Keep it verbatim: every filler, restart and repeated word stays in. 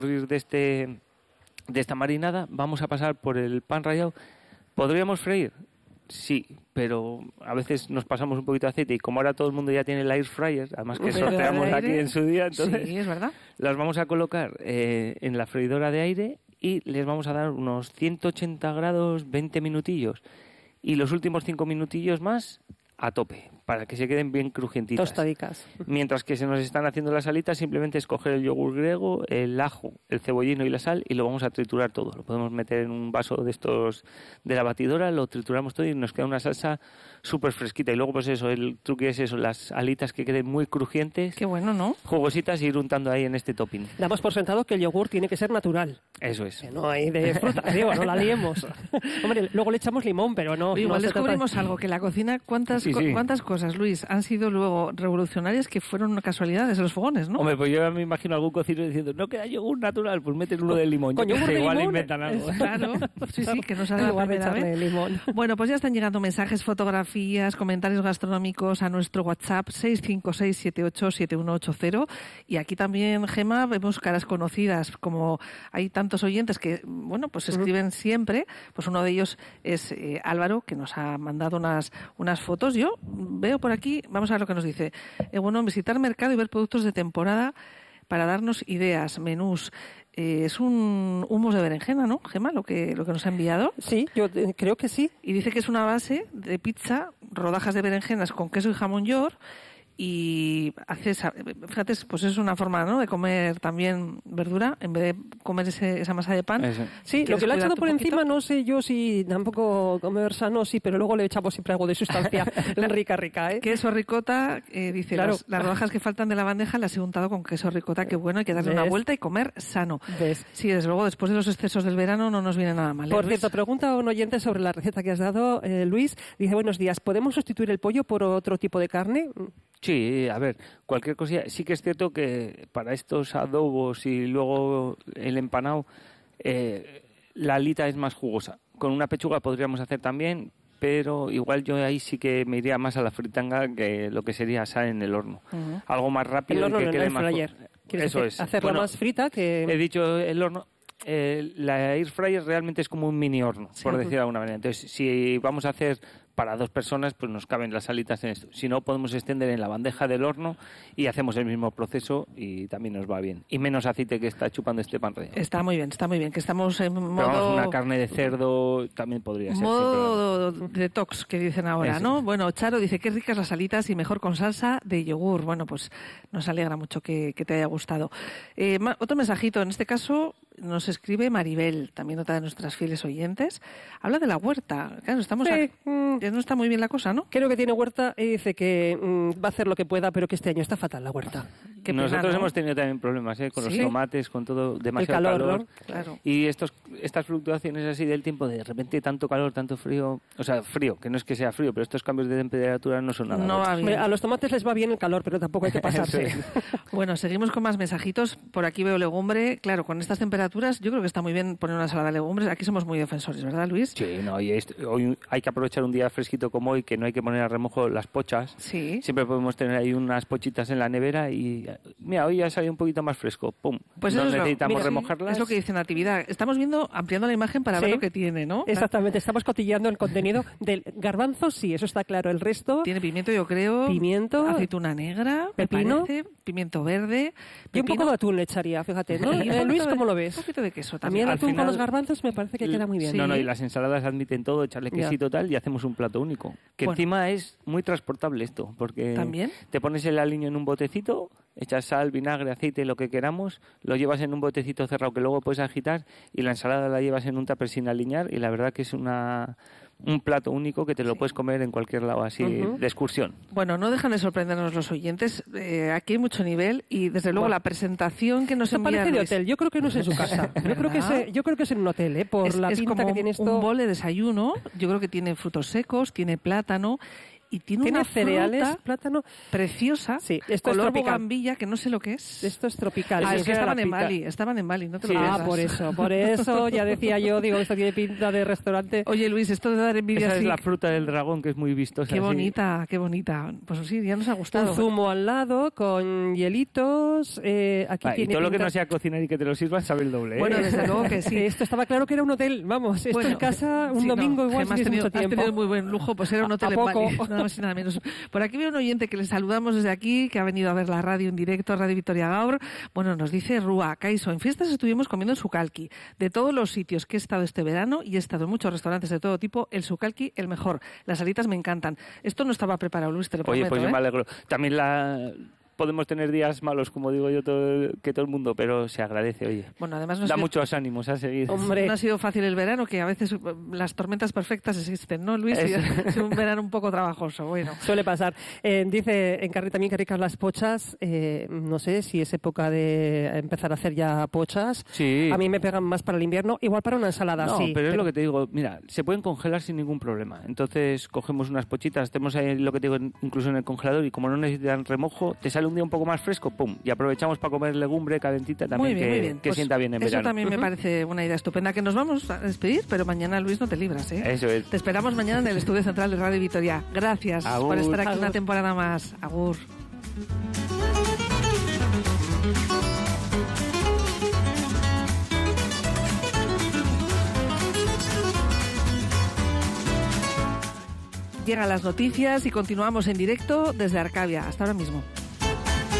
de este de esta marinada, vamos a pasar por el pan rallado. ¿Podríamos freír? Sí, pero a veces nos pasamos un poquito de aceite y como ahora todo el mundo ya tiene el air fryer, además que sorteamos aquí en su día, entonces sí, es verdad. las vamos a colocar eh, en la freidora de aire y les vamos a dar unos ciento ochenta grados, veinte minutillos y los últimos cinco minutillos más a tope, para que se queden bien crujientitas. Tostadicas. Mientras que se nos están haciendo las alitas, simplemente es coger el yogur griego, el ajo, el cebollino y la sal y lo vamos a triturar todo. Lo podemos meter en un vaso de estos de la batidora, lo trituramos todo y nos queda una salsa súper fresquita. Y luego, pues eso, el truque es eso, las alitas que queden muy crujientes. Qué bueno, ¿no? Jugositas y ir untando ahí en este topping. Damos por sentado que el yogur tiene que ser natural. Eso es. Que no hay de fruta, digo, no la liemos. Hombre, luego le echamos limón, pero no. Igual no descubrimos trata... algo, que la cocina, ¿cuántas, sí, co- sí. ¿cuántas cosas, Luis, han sido luego revolucionarias que fueron casualidades en los fogones, ¿no? Hombre, pues yo me imagino a algún cocinero diciendo, no queda yogur natural, pues meten uno de limón. Con Yo yogur sé, de igual limón, inventan algo. Claro, sí, sí, que nos ha En dado la lugar de primera echarle vez. limón. Bueno, pues ya están llegando mensajes, fotografías, comentarios gastronómicos a nuestro WhatsApp seis cinco seis siete ocho siete uno ocho cero y aquí también, Gema, vemos caras conocidas, como hay tantos oyentes que, bueno, pues escriben uh-huh. siempre, pues uno de ellos es eh, Álvaro, que nos ha mandado unas, unas fotos. Yo veo por aquí, vamos a ver lo que nos dice. Eh, bueno, visitar mercado y ver productos de temporada para darnos ideas, menús. Eh, es un hummus de berenjena, ¿no, Gema? Lo que, lo que nos ha enviado. Sí, yo eh, creo que sí. Y dice que es una base de pizza, rodajas de berenjenas con queso y jamón york. Y hace, fíjate, pues es una forma, ¿no?, de comer también verdura en vez de comer ese, esa masa de pan. Eso. Sí, lo que le ha echado por poquito? encima, no sé yo si tampoco comer sano, sí, pero luego le echamos siempre algo de sustancia rica, rica, ¿eh? Queso ricota, eh, dice, claro. las, las rodajas que faltan de la bandeja las he untado con queso ricota, que bueno, hay que darle ¿Ves? una vuelta y comer sano. ¿Ves? Sí, desde luego, después de los excesos del verano no nos viene nada mal. ¿eh, Por Luis? cierto, pregunta a un oyente sobre la receta que has dado, eh, Luis. Dice, buenos días, ¿podemos sustituir el pollo por otro tipo de carne? Sí, a ver, cualquier cosilla. Sí que es cierto que para estos adobos y luego el empanado, eh, la alita es más jugosa. Con una pechuga podríamos hacer también, pero igual yo ahí sí que me iría más a la fritanga que lo que sería asar en el horno. Uh-huh. Algo más rápido el horno, y que no, quede el más... fryer. Eso es. Hacerla bueno, más frita que... He dicho el horno. Eh, la air fryer realmente es como un mini horno, sí, por decir de alguna manera. Entonces, si vamos a hacer para dos personas, pues nos caben las alitas en esto. Si no, podemos extender en la bandeja del horno y hacemos el mismo proceso y también nos va bien. Y menos aceite que está chupando este pan relleno. Está muy bien, está muy bien. Que estamos en modo... Pero vamos, una carne de cerdo también podría ser. Modo detox, que dicen ahora, Eso. ¿no? Bueno, Charo dice, qué ricas las alitas y mejor con salsa de yogur. Bueno, pues nos alegra mucho que, que te haya gustado. Eh, ma- otro mensajito, en este caso nos escribe Maribel, también otra de nuestras fieles oyentes. Habla de la huerta. Claro, estamos... Sí, a... mm. No está muy bien la cosa, ¿no? Creo que tiene huerta y dice que mm, va a hacer lo que pueda, pero que este año está fatal la huerta. Qué pena, Nosotros ¿no? hemos tenido también problemas, ¿eh? Con ¿Sí? los tomates, con todo, demasiado calor, calor. ¿no? Claro. Y estos, estas fluctuaciones así del tiempo, de repente tanto calor, tanto frío, o sea, frío, que no es que sea frío, pero estos cambios de temperatura no son nada No buenos. va bien. Hombre, a los tomates les va bien el calor, pero tampoco hay que pasarse. Sí. Bueno, seguimos con más mensajitos. Por aquí veo legumbre. Claro, con estas temperaturas yo creo que está muy bien poner una ensalada de legumbres. Aquí somos muy defensores, ¿verdad, Luis? Sí, no, y esto- hoy hay que aprovechar un día fresquito como hoy, que no hay que poner a remojo las pochas. Sí. Siempre podemos tener ahí unas pochitas en la nevera y, mira, hoy ya salido un poquito más fresco. Pum. Pues no eso es lo- necesitamos mira, remojarlas. Es lo que dice Natividad. Estamos viendo, ampliando la imagen para Sí. ver lo que tiene, ¿no? Exactamente, estamos cotilleando el contenido del garbanzo, sí, eso está claro. El resto, Tiene pimiento, yo creo. Pimiento. Aceituna negra. me Pepino. parece, pimiento verde. y un pepino, poco de atún le echaría, fíjate, ¿no? y un Eh, poquito Luis, de- ¿cómo lo Un ves? poquito de queso A mí también. el Al atún con final- los garbanzos me parece que queda muy bien. Sí. No, no, y las ensaladas admiten todo, echarle Ya. quesito tal y hacemos un plato único. Que Bueno. encima es muy transportable esto, porque ¿También? te pones el aliño en un botecito, echas sal, vinagre, aceite, lo que queramos, lo llevas en un botecito cerrado que luego puedes agitar y la ensalada la llevas en un tupper sin aliñar y la verdad que es una un plato único que te lo puedes comer en cualquier lado así Ujú. de excursión. Bueno, no dejan de sorprendernos los oyentes. Eh, aquí hay mucho nivel y desde luego Bueno. la presentación que nos Esto envía parece de Luis. hotel, yo creo que no es en su casa. Yo creo que es, ¿Verdad? eh, yo creo que es en un hotel, ¿eh? Por es, la es pinta como que tiene esto. un bol de desayuno. Yo creo que tiene frutos secos, tiene plátano y tiene, tiene una cereales, fruta plátano preciosa, sí, esto color es tropical. bugambilla, que no sé lo que es. Esto es tropical. Ah, Sí, es que era estaban la en pita. Bali, estaban en Bali, no te lo Sí, pierdas. Ah, por eso, por eso ya decía yo, digo, esto tiene pinta de restaurante. Oye, Luis, esto de dar envidia Esa así, es la fruta del dragón, que es muy vistosa. qué sí. bonita, qué bonita. Pues sí, ya nos ha gustado. Un zumo al lado con hielitos. Eh, aquí Vale, y tiene todo lo que pinta- no sea cocinar y que te lo sirvan sabe el doble. ¿eh? Bueno, desde luego que sí. Esto estaba claro que era un hotel, vamos, esto Bueno, en casa un sí, no, domingo igual Gemma, si has tienes tenido, mucho has tiempo. tenido muy buen lujo, pues era un ¿A- hotel a en poco? Bali, nada más y nada menos. Por aquí veo un oyente que le saludamos desde aquí, que ha venido a ver la radio en directo, Radio Victoria Gaur. Bueno, nos dice Rúa, Caiso, en fiestas estuvimos comiendo el sucalqui. De todos los sitios que he estado este verano, y he estado en muchos restaurantes de todo tipo, el sucalqui el mejor. Las alitas me encantan. Esto no estaba preparado, Luis, te lo Oye, prometo, pues yo ¿eh? me alegro. También la... podemos tener días malos, como digo yo, todo, que todo el mundo, pero se agradece, oye. Bueno, además no ha Da sido- muchos ánimos a seguir. Hombre, no ha sido fácil el verano, que a veces eh, las tormentas perfectas existen, ¿no, Luis? Y Es- ha sido un verano un poco trabajoso, bueno. suele pasar. Eh, dice, en Carri también que ricas las pochas. Eh, no sé si es época de empezar a hacer ya pochas. Sí. A mí me pegan más para el invierno, igual para una ensalada, No, sí. pero es lo que te digo, mira, se pueden congelar sin ningún problema. Entonces cogemos unas pochitas, tenemos ahí lo que te digo, en- incluso en el congelador, y como no necesitan remojo, te sale un día un poco más fresco, pum, y aprovechamos para comer legumbre calentita también, Muy bien, que, muy bien. que Pues sienta bien en eso verano. también me Ujú. parece una idea estupenda, que nos vamos a despedir, pero mañana, Luis, no te libras, ¿eh? Eso es. Te esperamos mañana en el Estudio Central de Radio Vitoria. Gracias Agur. por estar aquí Agur. una temporada más. Agur. Llegan las noticias y continuamos en directo desde Arcavia. Hasta ahora mismo.